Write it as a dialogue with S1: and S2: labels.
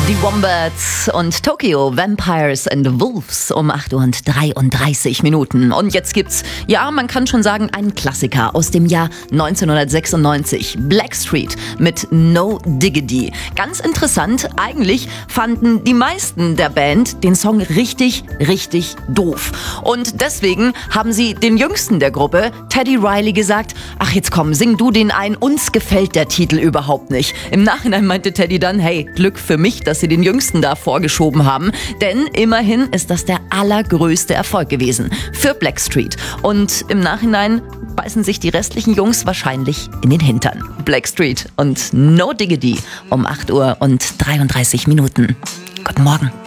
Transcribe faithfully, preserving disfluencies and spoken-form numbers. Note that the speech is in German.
S1: Die Wombats und Tokyo Vampires and Wolves um acht Uhr und dreiunddreißig Minuten. Und jetzt gibt's, ja, man kann schon sagen, einen Klassiker aus dem Jahr neunzehnhundertsechsundneunzig. Blackstreet mit No Diggity. Ganz interessant, eigentlich fanden die meisten der Band den Song richtig, richtig doof. Und deswegen haben sie den Jüngsten der Gruppe, Teddy Riley, gesagt, ach jetzt komm, sing du den ein, uns gefällt der Titel überhaupt nicht. Im Nachhinein meinte Teddy dann, hey, Glück für mich, dass sie den Jüngsten da vorgeschoben haben, denn immerhin ist das der allergrößte Erfolg gewesen für Blackstreet. Und im Nachhinein beißen sich die restlichen Jungs wahrscheinlich in den Hintern. Blackstreet und No Diggity um acht Uhr und dreiunddreißig Minuten. Guten Morgen.